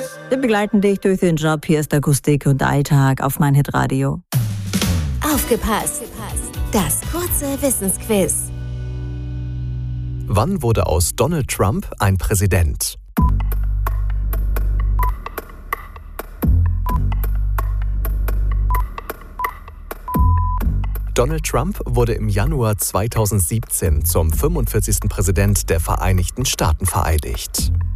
Wir begleiten dich durch den Job. Hier ist Akustik und Alltag auf meinHit-Radio. Aufgepasst! Das kurze Wissensquiz. Wann wurde aus Donald Trump ein Präsident? Donald Trump wurde im Januar 2017 zum 45. Präsident der Vereinigten Staaten vereidigt.